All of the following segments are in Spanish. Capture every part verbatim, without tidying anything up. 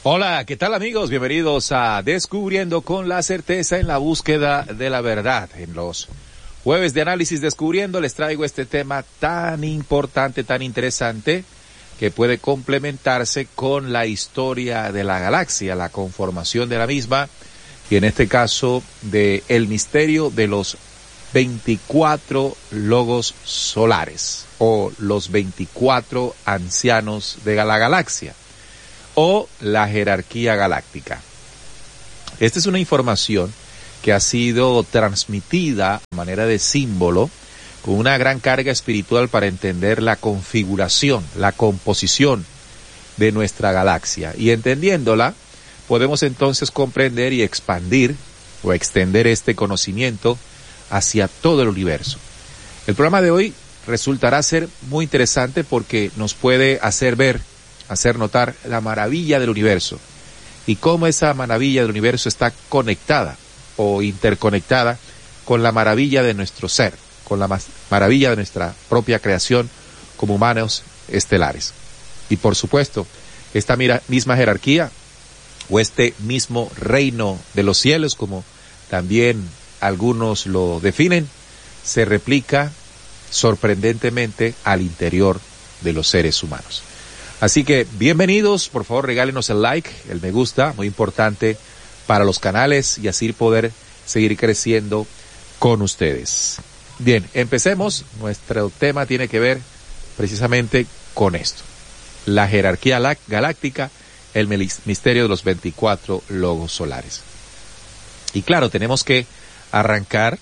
Hola, ¿qué tal amigos? Bienvenidos a Descubriendo con la Certeza en la búsqueda de la verdad. En los jueves de análisis Descubriendo les traigo este tema tan importante, tan interesante, que puede complementarse con la historia de la galaxia, la conformación de la misma, y en este caso de el misterio de los veinticuatro logos solares, o los veinticuatro ancianos de la galaxia, o la jerarquía galáctica. Esta es una información que ha sido transmitida de manera de símbolo, con una gran carga espiritual para entender la configuración, la composición de nuestra galaxia. Y entendiéndola, podemos entonces comprender y expandir o extender este conocimiento hacia todo el universo. El programa de hoy resultará ser muy interesante porque nos puede hacer ver, hacer notar la maravilla del universo y cómo esa maravilla del universo está conectada o interconectada con la maravilla de nuestro ser, con la maravilla de nuestra propia creación como humanos estelares. Y por supuesto, esta mira, misma jerarquía o este mismo reino de los cielos, como también algunos lo definen, se replica sorprendentemente al interior de los seres humanos. Así que bienvenidos, por favor regálenos el like, el me gusta, muy importante para los canales y así poder seguir creciendo con ustedes. Bien, empecemos. Nuestro tema tiene que ver precisamente con esto: la jerarquía galáctica, el misterio de los veinticuatro logos solares. Y claro, tenemos que arrancar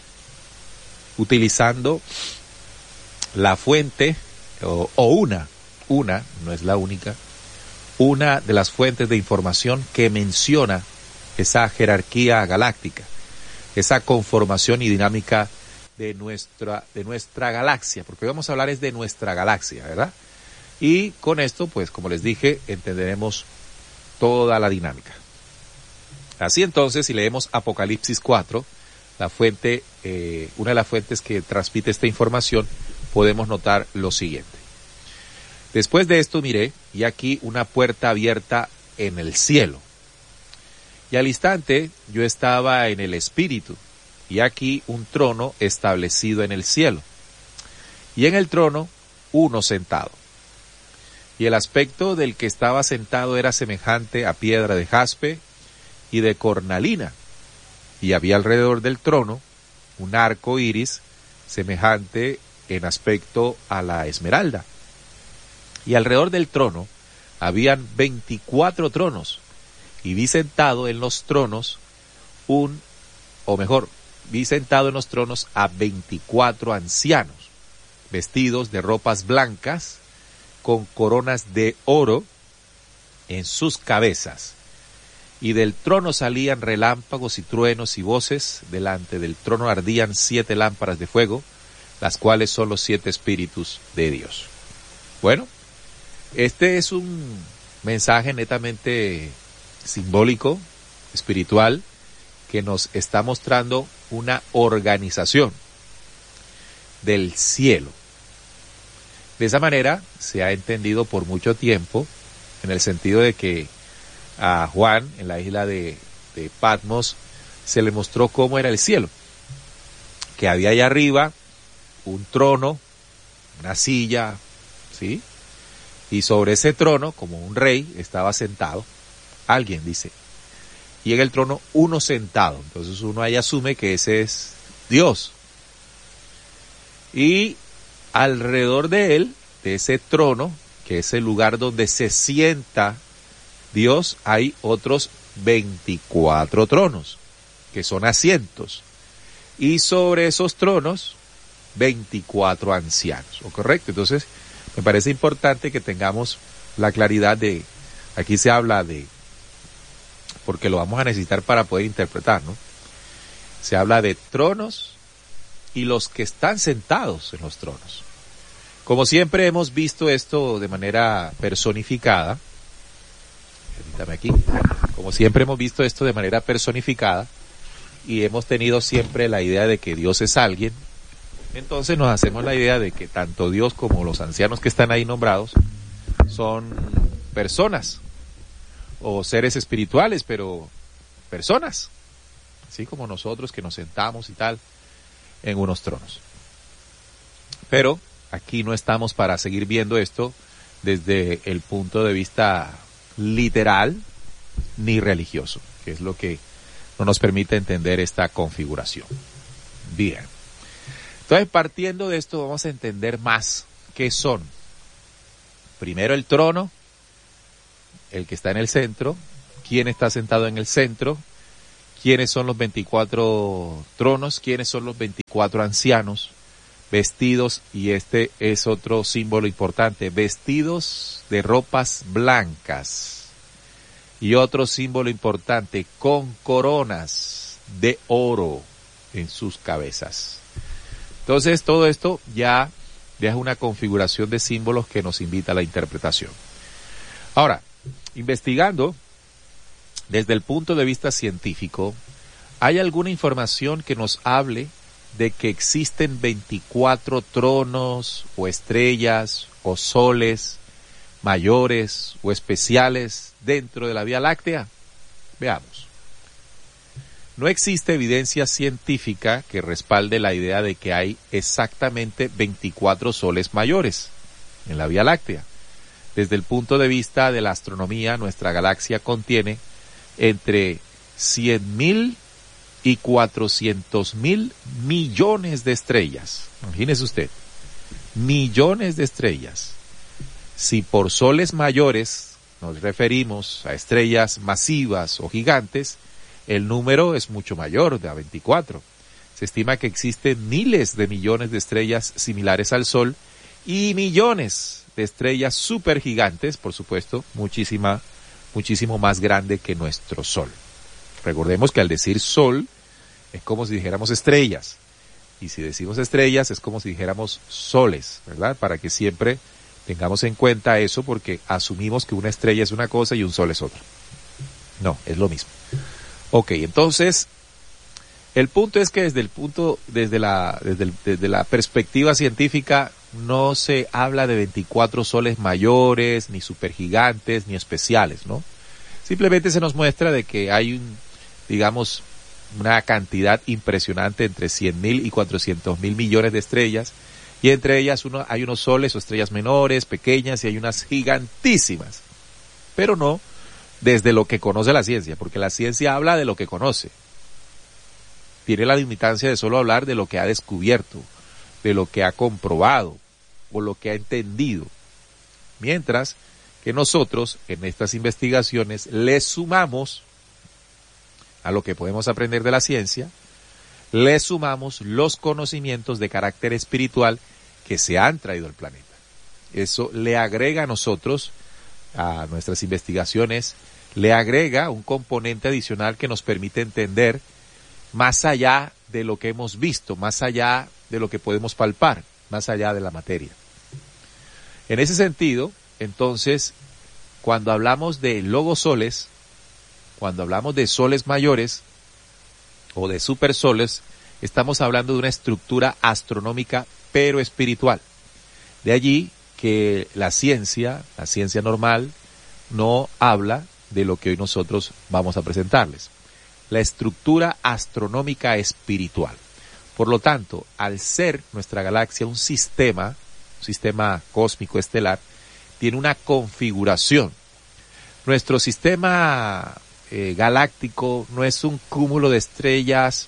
utilizando la fuente o, o una una, no es la única, una de las fuentes de información que menciona esa jerarquía galáctica, esa conformación y dinámica de nuestra, de nuestra galaxia, porque hoy vamos a hablar es de nuestra galaxia, ¿verdad? Y con esto, pues, como les dije, entenderemos toda la dinámica. Así entonces, si leemos Apocalipsis cuatro, la fuente, eh, una de las fuentes que transmite esta información, podemos notar lo siguiente. Después de esto miré, y aquí una puerta abierta en el cielo. Y al instante yo estaba en el espíritu, y aquí un trono establecido en el cielo. Y en el trono uno sentado. Y el aspecto del que estaba sentado era semejante a piedra de jaspe y de cornalina. Y había alrededor del trono un arco iris semejante en aspecto a la esmeralda. Y alrededor del trono habían veinticuatro tronos, y vi sentado en los tronos un, o mejor, vi sentado en los tronos a veinticuatro ancianos, vestidos de ropas blancas, con coronas de oro en sus cabezas. Y del trono salían relámpagos y truenos y voces, delante del trono ardían siete lámparas de fuego, las cuales son los siete espíritus de Dios. Bueno, este es un mensaje netamente simbólico, espiritual, que nos está mostrando una organización del cielo. De esa manera se ha entendido por mucho tiempo, en el sentido de que a Juan, en la isla de, de Patmos, se le mostró cómo era el cielo, que había allá arriba un trono, una silla, ¿sí? Y sobre ese trono, como un rey, estaba sentado alguien, dice. Y en el trono uno sentado. Entonces uno ahí asume que ese es Dios. Y alrededor de él, de ese trono, que es el lugar donde se sienta Dios, hay otros veinticuatro tronos, que son asientos. Y sobre esos tronos, veinticuatro ancianos. ¿O correcto? Entonces, me parece importante que tengamos la claridad de, aquí se habla de, porque lo vamos a necesitar para poder interpretar, ¿no? Se habla de tronos y los que están sentados en los tronos. Como siempre hemos visto esto de manera personificada, permítame aquí, como siempre hemos visto esto de manera personificada y hemos tenido siempre la idea de que Dios es alguien, entonces nos hacemos la idea de que tanto Dios como los ancianos que están ahí nombrados son personas o seres espirituales, pero personas, así como nosotros que nos sentamos y tal en unos tronos. Pero aquí no estamos para seguir viendo esto desde el punto de vista literal ni religioso, que es lo que no nos permite entender esta configuración. Bien. Entonces, partiendo de esto, vamos a entender más qué son. Primero el trono, el que está en el centro, quién está sentado en el centro, quiénes son los veinticuatro tronos, quiénes son los veinticuatro ancianos vestidos, y este es otro símbolo importante, vestidos de ropas blancas. Y otro símbolo importante, con coronas de oro en sus cabezas. Entonces, todo esto ya deja una configuración de símbolos que nos invita a la interpretación. Ahora, investigando desde el punto de vista científico, ¿hay alguna información que nos hable de que existen veinticuatro tronos o estrellas o soles mayores o especiales dentro de la Vía Láctea? Veamos. No existe evidencia científica que respalde la idea de que hay exactamente veinticuatro soles mayores en la Vía Láctea. Desde el punto de vista de la astronomía, nuestra galaxia contiene entre cien mil y cuatrocientos mil millones de estrellas. Imagínese usted, millones de estrellas. Si por soles mayores nos referimos a estrellas masivas o gigantes, el número es mucho mayor, de a veinticuatro. Se estima que existen miles de millones de estrellas similares al Sol y millones de estrellas supergigantes, por supuesto, muchísima, muchísimo más grande que nuestro Sol. Recordemos que al decir Sol es como si dijéramos estrellas, y si decimos estrellas es como si dijéramos soles, ¿verdad? Para que siempre tengamos en cuenta eso, porque asumimos que una estrella es una cosa y un sol es otra. No, es lo mismo. Ok, entonces, el punto es que desde el punto, desde la, desde, el, desde la perspectiva científica, no se habla de veinticuatro soles mayores, ni supergigantes, ni especiales, ¿no? Simplemente se nos muestra de que hay un, digamos, una cantidad impresionante entre cien mil y cuatrocientos mil millones de estrellas, y entre ellas uno, hay unos soles o estrellas menores, pequeñas, y hay unas gigantísimas. Pero no desde lo que conoce la ciencia, porque la ciencia habla de lo que conoce. Tiene la limitancia de solo hablar de lo que ha descubierto, de lo que ha comprobado, o lo que ha entendido. Mientras que nosotros, en estas investigaciones, le sumamos a lo que podemos aprender de la ciencia, le sumamos los conocimientos de carácter espiritual que se han traído al planeta. Eso le agrega a nosotros, a nuestras investigaciones, le agrega un componente adicional que nos permite entender más allá de lo que hemos visto, más allá de lo que podemos palpar, más allá de la materia. En ese sentido, entonces, cuando hablamos de logosoles, cuando hablamos de soles mayores o de supersoles, estamos hablando de una estructura astronómica pero espiritual. De allí que la ciencia, la ciencia normal, no habla de lo que hoy nosotros vamos a presentarles. La estructura astronómica espiritual. Por lo tanto, al ser nuestra galaxia un sistema, un sistema cósmico estelar, tiene una configuración. Nuestro sistema eh, galáctico no es un cúmulo de estrellas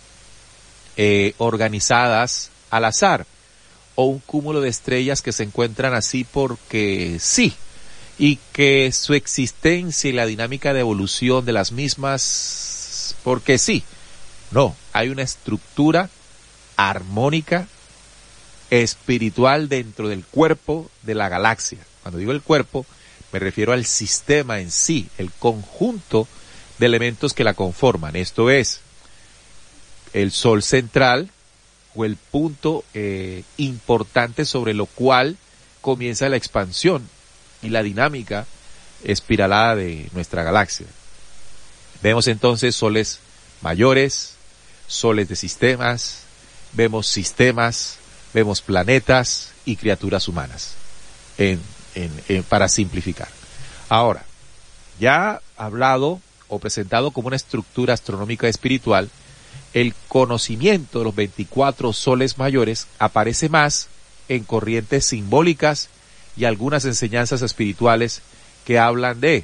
eh, organizadas al azar, o un cúmulo de estrellas que se encuentran así porque sí, y que su existencia y la dinámica de evolución de las mismas porque sí. No, hay una estructura armónica espiritual dentro del cuerpo de la galaxia. Cuando digo el cuerpo, me refiero al sistema en sí, el conjunto de elementos que la conforman. Esto es el Sol central, o el punto eh, importante sobre lo cual comienza la expansión y la dinámica espiralada de nuestra galaxia. Vemos entonces soles mayores, soles de sistemas, vemos sistemas, vemos planetas y criaturas humanas, en, en, en, para simplificar. Ahora, ya hablado o presentado como una estructura astronómica espiritual, el conocimiento de los veinticuatro soles mayores aparece más en corrientes simbólicas y algunas enseñanzas espirituales que hablan de,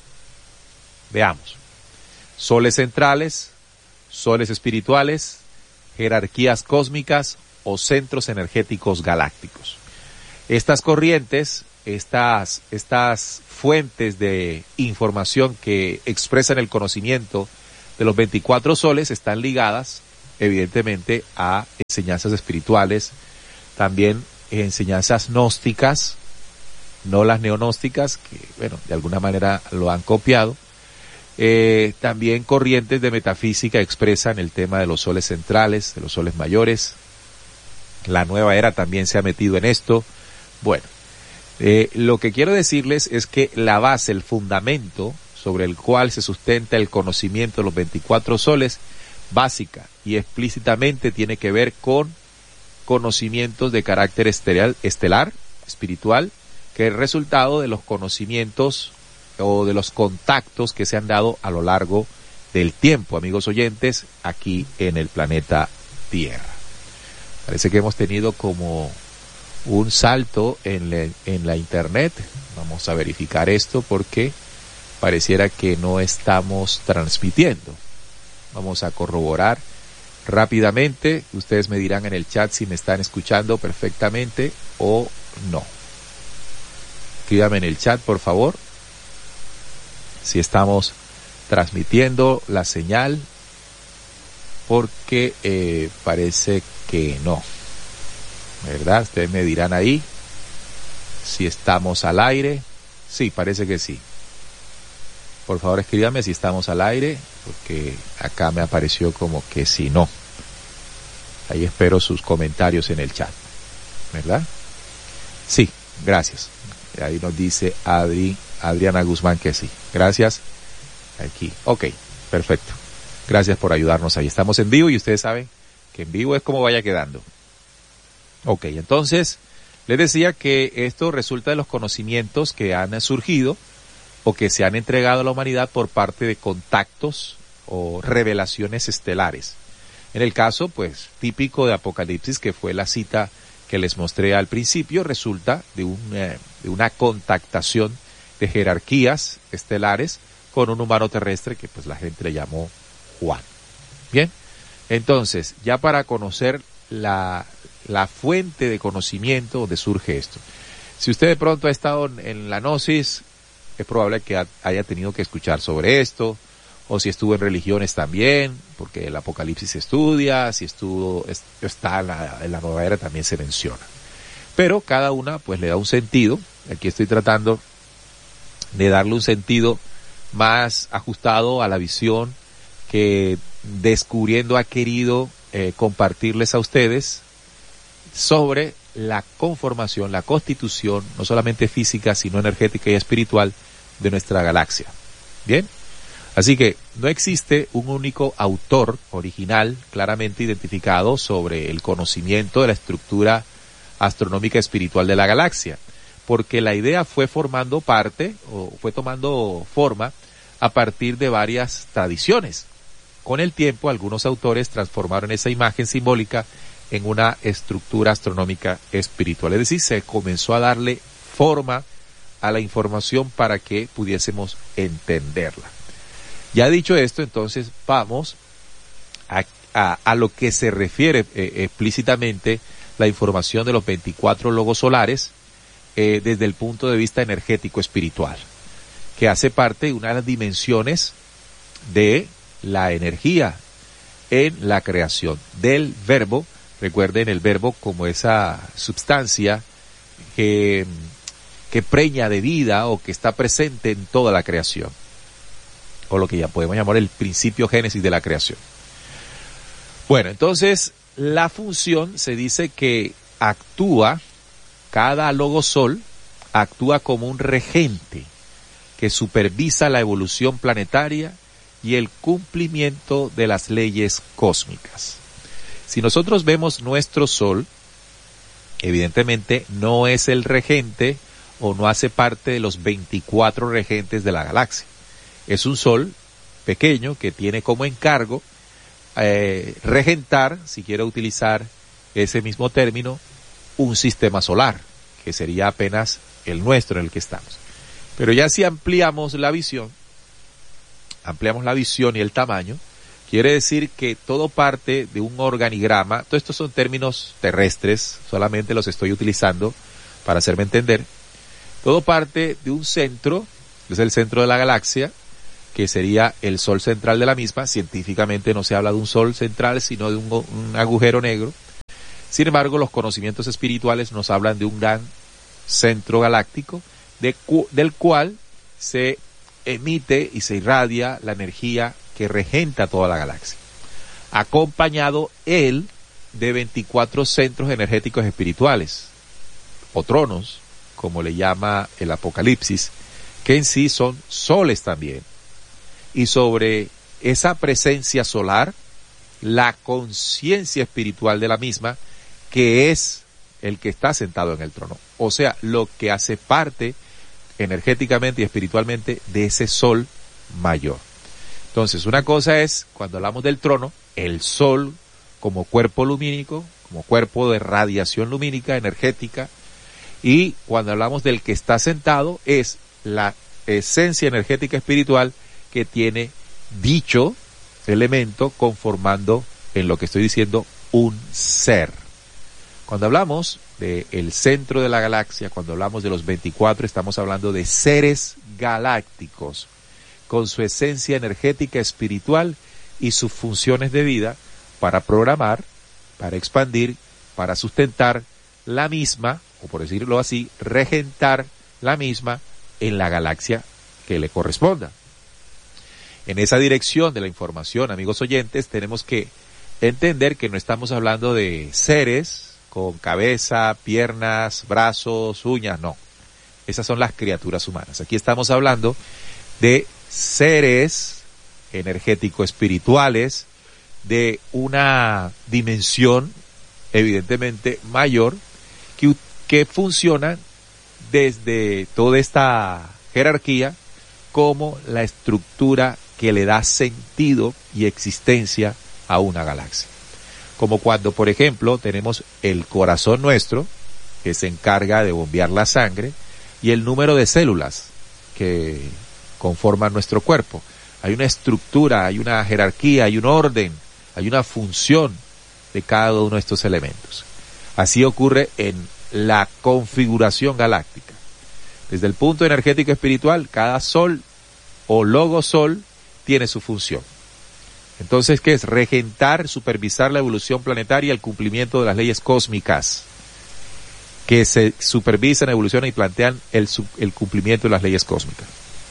veamos, soles centrales, soles espirituales, jerarquías cósmicas o centros energéticos galácticos. Estas corrientes, estas, estas fuentes de información que expresan el conocimiento de los veinticuatro soles están ligadas, evidentemente, a enseñanzas espirituales, también enseñanzas gnósticas, no las neonósticas, que, bueno, de alguna manera lo han copiado. Eh, también corrientes de metafísica expresan el tema de los soles centrales, de los soles mayores. La nueva era también se ha metido en esto. Bueno, eh, lo que quiero decirles es que la base, el fundamento sobre el cual se sustenta el conocimiento de los veinticuatro soles, básica y explícitamente tiene que ver con conocimientos de carácter estelar, estelar, espiritual, que es el resultado de los conocimientos o de los contactos que se han dado a lo largo del tiempo, amigos oyentes, aquí en el planeta Tierra. Parece que hemos tenido como un salto en la, en la internet. Vamos a verificar esto porque pareciera que no estamos transmitiendo. Vamos a corroborar rápidamente. Ustedes me dirán en el chat si me están escuchando perfectamente o no. Escríbame en el chat, por favor, si estamos transmitiendo la señal, porque eh, parece que no, ¿verdad? Ustedes me dirán ahí si estamos al aire. Sí, parece que sí. Por favor, escríbame si estamos al aire, porque acá me apareció como que sí, no. Ahí espero sus comentarios en el chat, ¿verdad? Sí, gracias. Ahí nos dice Adri, Adriana Guzmán que sí. Gracias. Aquí. Ok, perfecto. Gracias por ayudarnos ahí. Estamos en vivo y ustedes saben que en vivo es como vaya quedando. Ok, entonces les decía que esto resulta de los conocimientos que han surgido o que se han entregado a la humanidad por parte de contactos o revelaciones estelares. En el caso, pues, típico de Apocalipsis, que fue la cita que les mostré al principio, resulta de, un, eh, de una contactación de jerarquías estelares con un humano terrestre que pues la gente le llamó Juan. Bien, entonces, ya para conocer la, la fuente de conocimiento donde surge esto. Si usted de pronto ha estado en, en la gnosis, es probable que ha, haya tenido que escuchar sobre esto, o si estuvo en religiones también, porque el Apocalipsis se estudia, si estuvo, es, está en la, en la nueva era también se menciona. Pero cada una pues le da un sentido. Aquí estoy tratando de darle un sentido más ajustado a la visión que Descubriendo ha querido eh, compartirles a ustedes sobre la conformación, la constitución, no solamente física, sino energética y espiritual de nuestra galaxia. Bien, así que no existe un único autor original claramente identificado sobre el conocimiento de la estructura astronómica espiritual de la galaxia, porque la idea fue formando parte o fue tomando forma a partir de varias tradiciones. Con el tiempo, algunos autores transformaron esa imagen simbólica en una estructura astronómica espiritual. Es decir, se comenzó a darle forma a la información para que pudiésemos entenderla. Ya dicho esto, entonces vamos a, a, a lo que se refiere eh, explícitamente la información de los veinticuatro logos solares eh, desde el punto de vista energético espiritual, que hace parte de una de las dimensiones de la energía en la creación del verbo. Recuerden el verbo como esa sustancia que, que preña de vida o que está presente en toda la creación, o lo que ya podemos llamar el principio génesis de la creación. Bueno, entonces la función se dice que actúa, cada logosol actúa como un regente que supervisa la evolución planetaria y el cumplimiento de las leyes cósmicas. Si nosotros vemos nuestro Sol, evidentemente no es el regente o no hace parte de los veinticuatro regentes de la galaxia. es un sol pequeño que tiene como encargo eh, regentar, si quiero utilizar ese mismo término, un sistema solar, que sería apenas el nuestro en el que estamos. Pero ya si ampliamos la visión, ampliamos la visión y el tamaño, quiere decir que todo parte de un organigrama. Todos estos son términos terrestres, solamente los estoy utilizando para hacerme entender. Todo parte de un centro, que es el centro de la galaxia, que sería el sol central de la misma. Científicamente no se habla de un sol central, sino de un, un agujero negro. Sin embargo, los conocimientos espirituales nos hablan de un gran centro galáctico, de cu del cual se emite y se irradia la energía que regenta toda la galaxia, acompañado él de veinticuatro centros energéticos espirituales, o tronos, como le llama el Apocalipsis, que en sí son soles también. Y sobre esa presencia solar, la conciencia espiritual de la misma, que es el que está sentado en el trono. O sea, lo que hace parte energéticamente y espiritualmente de ese sol mayor. Entonces, una cosa es, cuando hablamos del trono, el sol como cuerpo lumínico, como cuerpo de radiación lumínica, energética, y cuando hablamos del que está sentado, es la esencia energética espiritual que tiene dicho elemento conformando, en lo que estoy diciendo, un ser. Cuando hablamos del centro de la galaxia, cuando hablamos de los veinticuatro, estamos hablando de seres galácticos, con su esencia energética espiritual y sus funciones de vida para programar, para expandir, para sustentar la misma, o por decirlo así, regentar la misma en la galaxia que le corresponda. En esa dirección de la información, amigos oyentes, tenemos que entender que no estamos hablando de seres con cabeza, piernas, brazos, uñas, no. Esas son las criaturas humanas. Aquí estamos hablando de seres energético-espirituales de una dimensión evidentemente mayor que, que funcionan desde toda esta jerarquía como la estructura que le da sentido y existencia a una galaxia. Como cuando, por ejemplo, tenemos el corazón nuestro, que se encarga de bombear la sangre, y el número de células que conforman nuestro cuerpo. Hay una estructura, hay una jerarquía, hay un orden, hay una función de cada uno de estos elementos. Así ocurre en la configuración galáctica. Desde el punto energético espiritual, cada sol o logosol tiene su función. Entonces, ¿qué es? Regentar, supervisar la evolución planetaria y el cumplimiento de las leyes cósmicas que se supervisan, evolucionan y plantean el, el cumplimiento de las leyes cósmicas.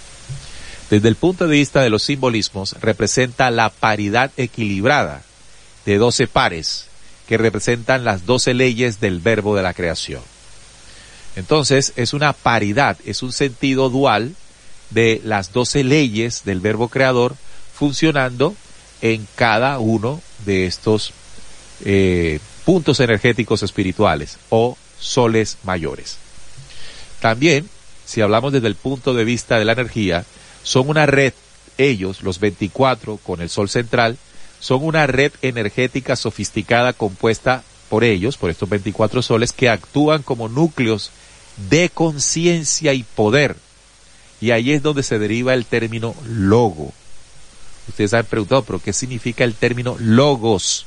Desde el punto de vista de los simbolismos, representa la paridad equilibrada de doce pares que representan las doce leyes del verbo de la creación. Entonces, es una paridad, es un sentido dual de las doce leyes del verbo creador funcionando en cada uno de estos eh, puntos energéticos espirituales o soles mayores. También, si hablamos desde el punto de vista de la energía, son una red, ellos, los veinticuatro con el sol central, son una red energética sofisticada compuesta por ellos, por estos veinticuatro soles, que actúan como núcleos de conciencia y poder. Y ahí es donde se deriva el término logo. Ustedes han preguntado, ¿pero qué significa el término logos?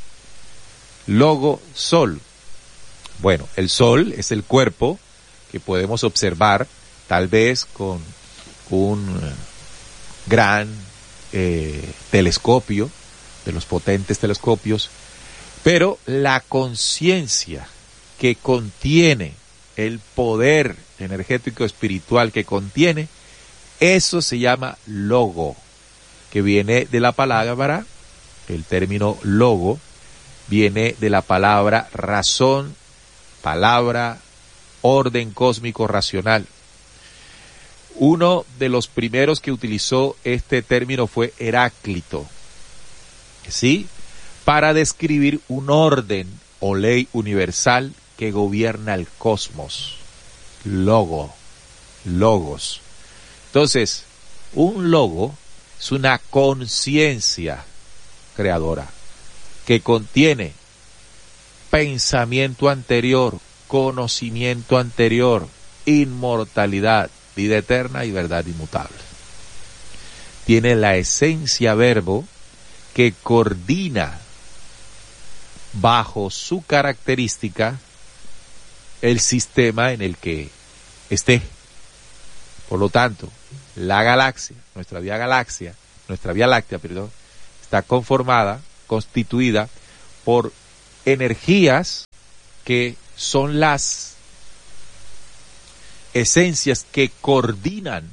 Logo, sol. Bueno, el sol es el cuerpo que podemos observar, tal vez con un gran eh, telescopio, de los potentes telescopios, pero la conciencia que contiene, el poder energético espiritual que contiene, eso se llama logo, que viene de la palabra, el término logo, viene de la palabra razón, palabra, orden cósmico racional. Uno de los primeros que utilizó este término fue Heráclito, ¿sí? Para describir un orden o ley universal que gobierna el cosmos. Logo, logos. Entonces, un logo Es una conciencia creadora que contiene pensamiento anterior, conocimiento anterior, inmortalidad, vida eterna y verdad inmutable. Tiene la esencia verbo que coordina bajo su característica el sistema en el que esté. Por lo tanto, la galaxia, nuestra vía galaxia, nuestra vía láctea, perdón, está conformada, constituida por energías que son las esencias que coordinan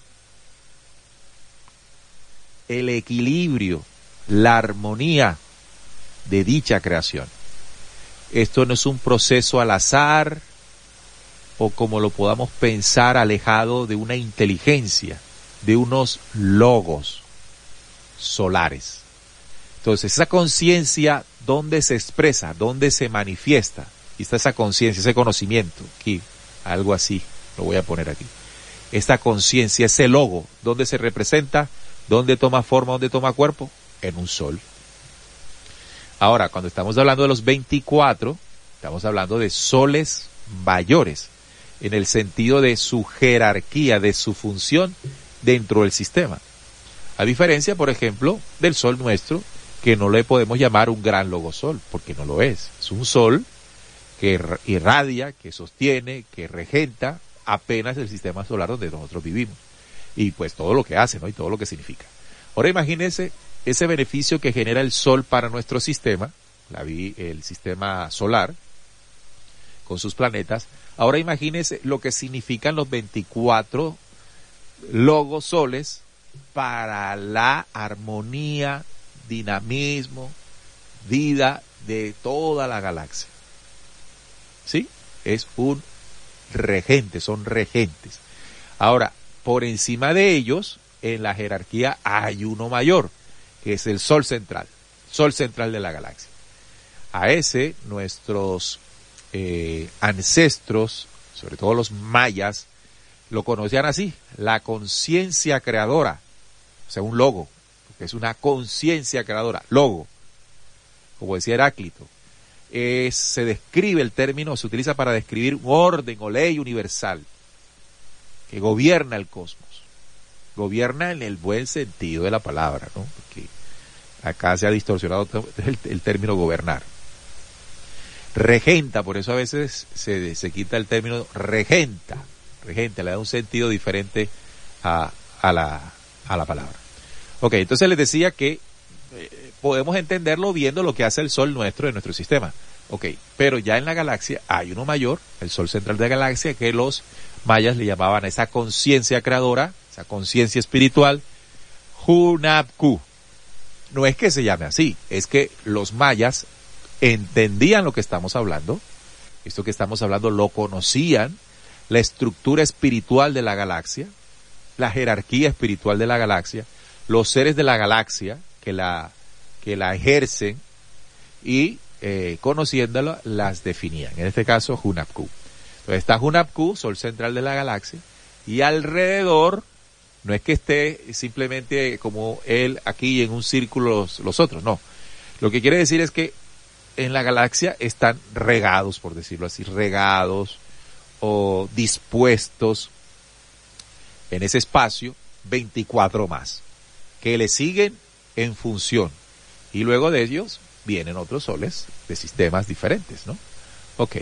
el equilibrio, la armonía de dicha creación. Esto no es un proceso al azar o como lo podamos pensar alejado de una inteligencia, de unos logos solares. Entonces, esa conciencia, ¿dónde se expresa? ¿Dónde se manifiesta? Y está esa conciencia, ese conocimiento, aquí, algo así, lo voy a poner aquí. Esta conciencia, ese logo, ¿dónde se representa? ¿Dónde toma forma? ¿Dónde toma cuerpo? En un sol. Ahora, cuando estamos hablando de los veinticuatro, estamos hablando de soles mayores, en el sentido de su jerarquía, de su función dentro del sistema. A diferencia, por ejemplo, del sol nuestro, que no le podemos llamar un gran logosol, porque no lo es. Es un sol que irradia, que sostiene, que regenta apenas el sistema solar donde nosotros vivimos. Y pues todo lo que hace, ¿no? Y todo lo que significa. Ahora imagínense ese beneficio que genera el sol para nuestro sistema, la vi, el sistema solar, con sus planetas. Ahora imagínense lo que significan los veinticuatro logosoles para la armonía, dinamismo, vida de toda la galaxia. ¿Sí? Es un regente, son regentes. Ahora, por encima de ellos, en la jerarquía hay uno mayor, que es el Sol central, Sol central de la galaxia. A ese, nuestros eh, ancestros, sobre todo los mayas, lo conocían así, la conciencia creadora, o sea, un logo, que es una conciencia creadora, logo, como decía Heráclito. Es, se describe el término, se utiliza para describir un orden o ley universal que gobierna el cosmos. Gobierna en el buen sentido de la palabra, ¿no? Porque acá se ha distorsionado el, el término gobernar. Regenta, por eso a veces se, se quita el término regenta. Regenta, le da un sentido diferente a, a, la, a la palabra. Ok, entonces les decía que eh, podemos entenderlo viendo lo que hace el Sol nuestro en nuestro sistema. Ok, pero ya en la galaxia hay uno mayor, el Sol central de la galaxia, que los mayas le llamaban a esa conciencia creadora, esa conciencia espiritual, Hunabku. No es que se llame así, es que los mayas entendían lo que estamos hablando, esto que estamos hablando lo conocían, la estructura espiritual de la galaxia, la jerarquía espiritual de la galaxia, los seres de la galaxia que la, que la ejercen y eh, conociéndola las definían. En este caso, Hunabku. Entonces está Hunabku, Sol central de la galaxia, y alrededor, no es que esté simplemente como él aquí en un círculo los, los otros, no. Lo que quiere decir es que en la galaxia están regados, por decirlo así, regados o dispuestos en ese espacio veinticuatro más, que le siguen en función. Y luego de ellos vienen otros soles de sistemas diferentes, ¿no? Ok.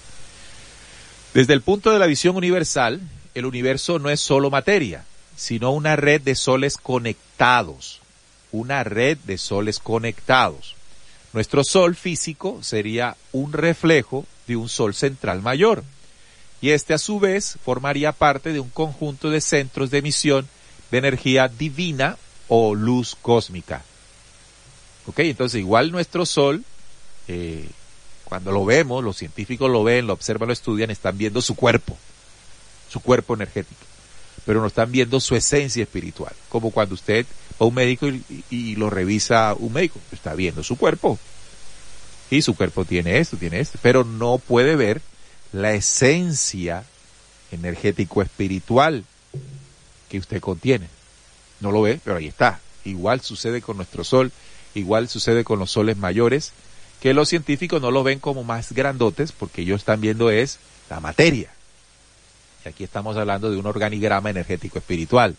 Desde el punto de la visión universal, el universo no es solo materia, sino una red de soles conectados. Una red de soles conectados. Nuestro sol físico sería un reflejo de un sol central mayor. Y este a su vez formaría parte de un conjunto de centros de emisión de energía divina o luz cósmica. Ok, entonces igual nuestro sol, eh, cuando lo vemos, los científicos lo ven, lo observan, lo estudian, están viendo su cuerpo, su cuerpo energético, pero no están viendo su esencia espiritual, como cuando usted va a un médico y, y, y lo revisa un médico, está viendo su cuerpo, y su cuerpo tiene esto, tiene esto, pero no puede ver la esencia energético espiritual que usted contiene. No lo ve, pero ahí está. igual sucede con nuestro Sol, igual sucede con los soles mayores, que los científicos no los ven como más grandotes porque ellos están viendo es la materia. Y aquí estamos hablando de un organigrama energético espiritual.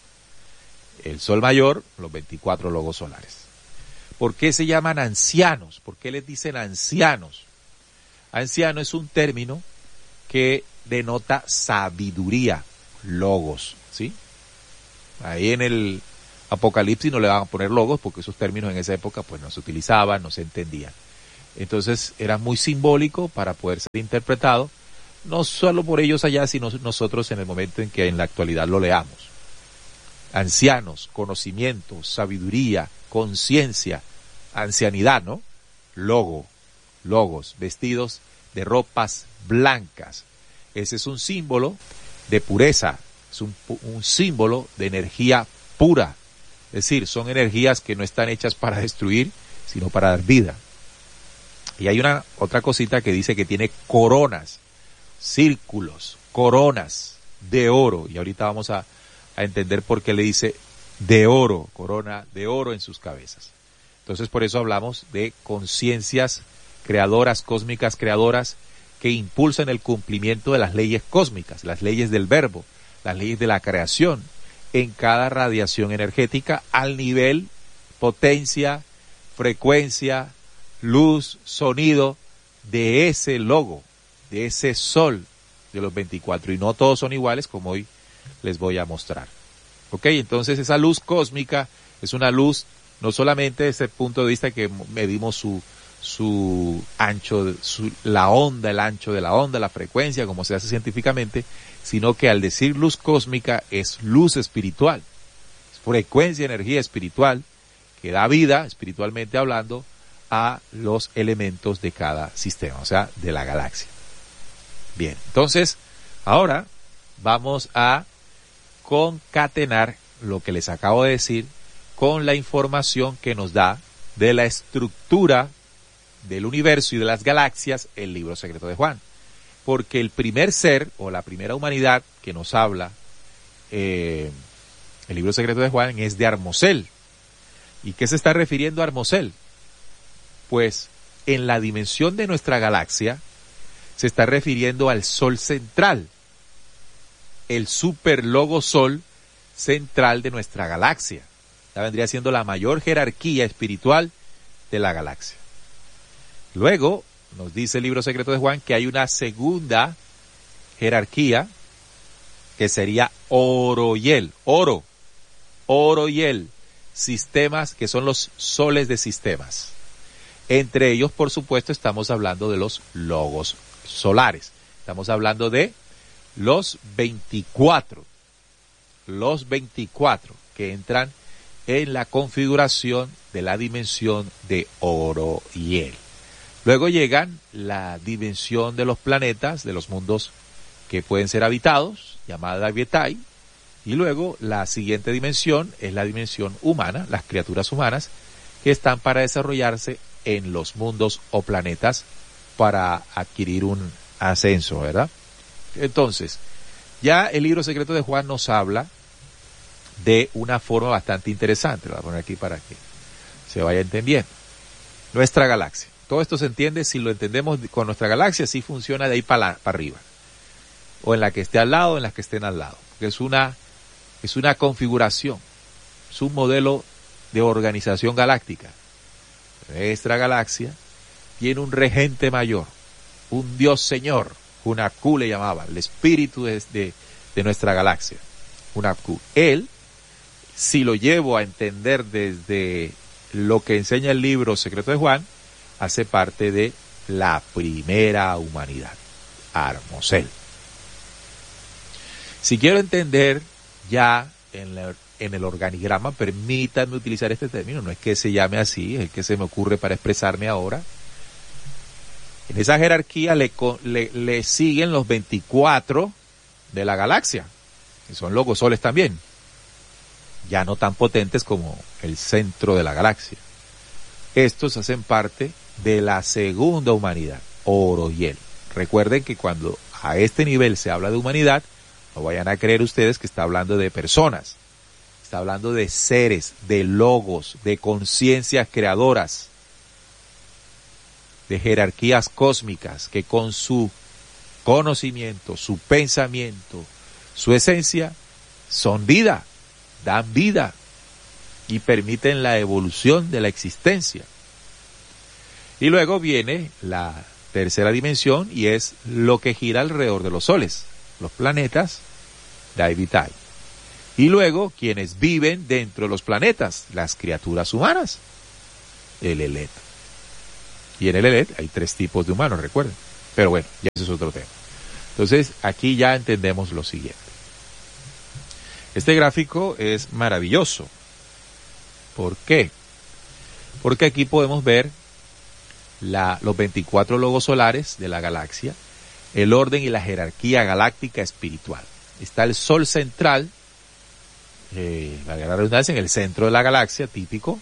El Sol mayor, los veinticuatro logos solares. ¿Por qué se llaman ancianos? ¿Por qué les dicen ancianos? Anciano es un término que denota sabiduría, logos, ¿sí? Ahí en el Apocalipsis no le van a poner logos porque esos términos en esa época pues no se utilizaban, no se entendían. Entonces era muy simbólico para poder ser interpretado, no solo por ellos allá, sino nosotros en el momento en que en la actualidad lo leamos. Ancianos, conocimiento, sabiduría, conciencia, ancianidad, ¿no? Logo, logos, vestidos de ropas blancas. Ese es un símbolo de pureza, es un, un símbolo de energía pura. Es decir, son energías que no están hechas para destruir, sino para dar vida. Y hay una otra cosita que dice que tiene coronas, círculos, coronas de oro. Y ahorita vamos a, a entender por qué le dice de oro, corona de oro en sus cabezas. Entonces por eso hablamos de conciencias creadoras, cósmicas creadoras, que impulsan el cumplimiento de las leyes cósmicas, las leyes del verbo, las leyes de la creación, en cada radiación energética al nivel, potencia, frecuencia, luz, sonido de ese logo, de ese sol de los veinticuatro. Y no todos son iguales, como hoy les voy a mostrar. Ok, entonces esa luz cósmica es una luz, no solamente desde el punto de vista que medimos su su ancho, su, la onda, el ancho de la onda, la frecuencia, como se hace científicamente, sino que al decir luz cósmica es luz espiritual, es frecuencia, energía espiritual, que da vida, espiritualmente hablando, a los elementos de cada sistema, o sea, de la galaxia. Bien, entonces, ahora vamos a concatenar lo que les acabo de decir con la información que nos da de la estructura del universo y de las galaxias, el libro secreto de Juan. Porque el primer ser, o la primera humanidad que nos habla eh, el libro secreto de Juan, es de Armosel. ¿Y qué se está refiriendo a Armosel? Pues en la dimensión de nuestra galaxia se está refiriendo al Sol central, el superlogo Sol central de nuestra galaxia. Esta vendría siendo la mayor jerarquía espiritual de la galaxia. Luego nos dice el libro secreto de Juan que hay una segunda jerarquía que sería Oroyel, oro, Oroyel, sistemas que son los soles de sistemas. Entre ellos, por supuesto, estamos hablando de los logos solares. Estamos hablando de los veinticuatro, los veinticuatro que entran en la configuración de la dimensión de Oroyel. Luego llegan la dimensión de los planetas, de los mundos que pueden ser habitados, llamada Vietai, y luego la siguiente dimensión es la dimensión humana, las criaturas humanas, que están para desarrollarse en los mundos o planetas para adquirir un ascenso, ¿verdad? Entonces, ya el libro secreto de Juan nos habla de una forma bastante interesante, lo voy a poner aquí para que se vaya entendiendo. Nuestra galaxia. Todo esto se entiende, si lo entendemos con nuestra galaxia, sí funciona de ahí para, para arriba. O en la que esté al lado, en la que estén al lado. Porque es una, es una configuración, es un modelo de organización galáctica. Nuestra galaxia tiene un regente mayor, un Dios Señor, Hunapku le llamaba, el espíritu de, de, de nuestra galaxia, Hunapku. Él, si lo llevo a entender desde lo que enseña el libro secreto de Juan, hace parte de la primera humanidad, Armosel. Si quiero entender ya en, la, en el organigrama, permítanme utilizar este término, no es que se llame así, es el que se me ocurre para expresarme ahora. En esa jerarquía le, le, le siguen los veinticuatro de la galaxia, que son logosoles también, ya no tan potentes como el centro de la galaxia. Estos hacen parte de la segunda humanidad, Oroyel. Recuerden que cuando a este nivel se habla de humanidad, no vayan a creer ustedes que está hablando de personas. Está hablando de seres, de logos, de conciencias creadoras, de jerarquías cósmicas que con su conocimiento, su pensamiento, su esencia, son vida, dan vida y permiten la evolución de la existencia. Y luego viene la tercera dimensión y es lo que gira alrededor de los soles, los planetas, Dai Vitae. Y luego quienes viven dentro de los planetas, las criaturas humanas, el Elet. Y en el Elet hay tres tipos de humanos, recuerden. Pero bueno, ya ese es otro tema. Entonces, aquí ya entendemos lo siguiente. Este gráfico es maravilloso. ¿Por qué? Porque aquí podemos ver la, los veinticuatro logos solares de la galaxia, el orden y la jerarquía galáctica espiritual. Está el Sol central, eh, valga la redundancia, en el centro de la galaxia, típico.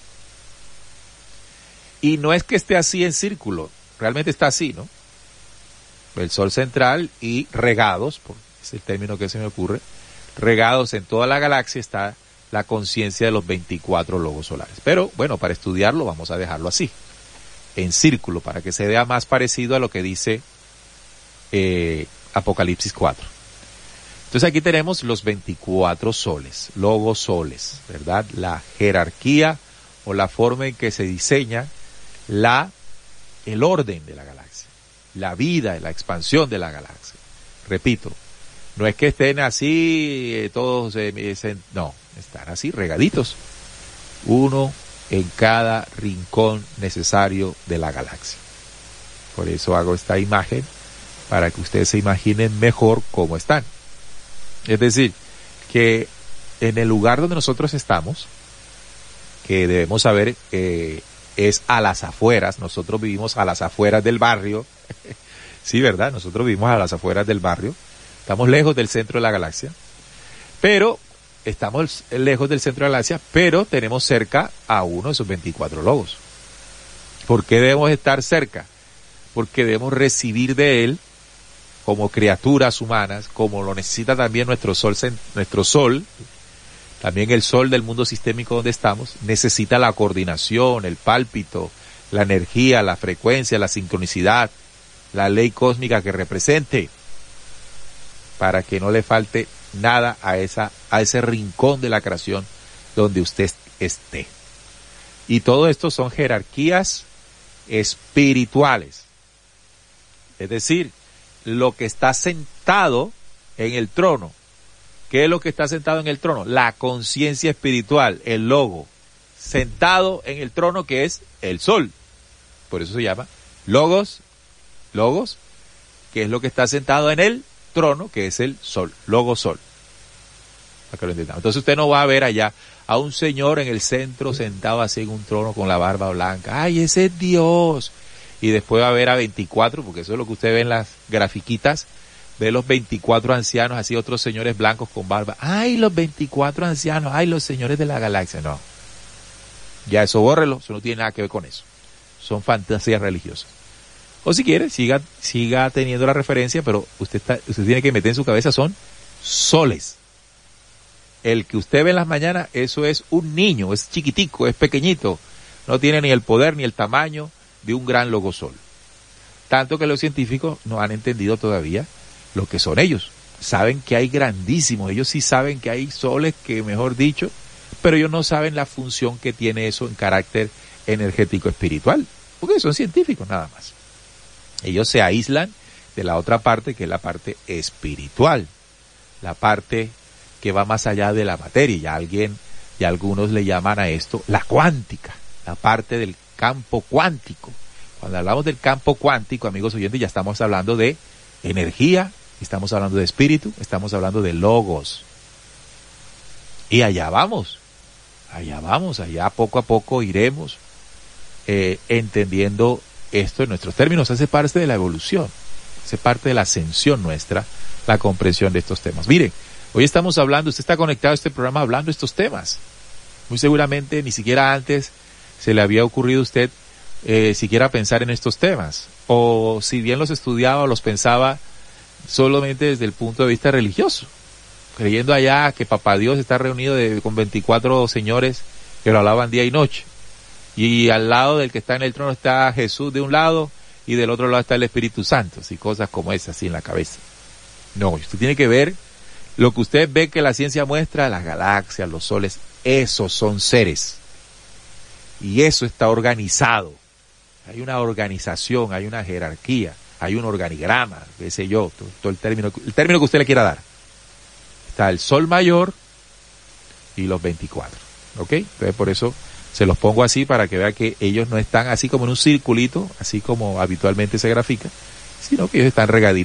Y no es que esté así en círculo, realmente está así, ¿no? El Sol central y regados, por, es el término que se me ocurre, regados en toda la galaxia está la conciencia de los veinticuatro logos solares. Pero bueno, para estudiarlo vamos a dejarlo así, en círculo, para que se vea más parecido a lo que dice eh, Apocalipsis cuatro. Entonces aquí tenemos los veinticuatro soles, logos soles, ¿verdad? La jerarquía o la forma en que se diseña la, el orden de la galaxia, la vida, la expansión de la galaxia. Repito, no es que estén así eh, todos, eh, eh, no, están así regaditos, uno en cada rincón necesario de la galaxia. Por eso hago esta imagen, para que ustedes se imaginen mejor cómo están. Es decir, que en el lugar donde nosotros estamos, que debemos saber eh, es a las afueras, nosotros vivimos a las afueras del barrio, sí, ¿verdad? Nosotros vivimos a las afueras del barrio, estamos lejos del centro de la galaxia, pero estamos lejos del centro de la galaxia, pero tenemos cerca a uno de esos veinticuatro logos. ¿Por qué debemos estar cerca? Porque debemos recibir de él como criaturas humanas, como lo necesita también nuestro sol, nuestro sol, también el sol del mundo sistémico donde estamos, necesita la coordinación, el pálpito, la energía, la frecuencia, la sincronicidad, la ley cósmica que represente, para que no le falte nada a esa, a ese rincón de la creación donde usted esté. Y todo esto son jerarquías espirituales. Es decir, lo que está sentado en el trono. ¿Qué es lo que está sentado en el trono? La conciencia espiritual, el logo, sentado en el trono que es el sol. Por eso se llama logos, logos, que es lo que está sentado en el trono que es el sol, logo sol. Para que lo entendamos. Entonces usted no va a ver allá a un señor en el centro sentado así en un trono con la barba blanca. ¡Ay, ese es Dios! Y después va a ver a veinticuatro, porque eso es lo que usted ve en las grafiquitas, ve los veinticuatro ancianos, así otros señores blancos con barba. ¡Ay, los veinticuatro ancianos! ¡Ay, los señores de la galaxia! No. Ya eso bórrelo, eso no tiene nada que ver con eso. Son fantasías religiosas. O si quiere, siga, siga teniendo la referencia, pero usted, está, usted tiene que meter en su cabeza, son soles. El que usted ve en las mañanas, eso es un niño, es chiquitico, es pequeñito. No tiene ni el poder ni el tamaño de un gran logosol. Tanto que los científicos no han entendido todavía lo que son ellos. Saben que hay grandísimos, ellos sí saben que hay soles que, mejor dicho, pero ellos no saben la función que tiene eso en carácter energético espiritual, porque son científicos nada más. Ellos se aíslan de la otra parte, que es la parte espiritual, la parte que va más allá de la materia. Y alguien, y algunos le llaman a esto la cuántica, la parte del campo cuántico. Cuando hablamos del campo cuántico, amigos oyentes, ya estamos hablando de energía, estamos hablando de espíritu, estamos hablando de logos. Y allá vamos, allá vamos, allá poco a poco iremos eh, entendiendo esto en nuestros términos. Hace parte de la evolución, hace parte de la ascensión nuestra, la comprensión de estos temas. Miren, hoy estamos hablando, usted está conectado a este programa hablando de estos temas. Muy seguramente ni siquiera antes se le había ocurrido a usted eh, siquiera pensar en estos temas. O si bien los estudiaba o los pensaba solamente desde el punto de vista religioso. creyendo allá que Papá Dios está reunido de, con veinticuatro señores que lo alaban día y noche. Y al lado del que está en el trono está Jesús de un lado y del otro lado está el Espíritu Santo, y cosas como esas así en la cabeza. No, usted tiene que ver lo que usted ve que la ciencia muestra, las galaxias, los soles, esos son seres. Y eso está organizado. Hay una organización, hay una jerarquía, hay un organigrama, qué sé yo, todo, todo el término, el término que usted le quiera dar. Está el Sol Mayor y los veinticuatro, ¿ok? Entonces por eso se los pongo así para que vea que ellos no están así como en un circulito, así como habitualmente se grafica, sino que ellos están regaditos.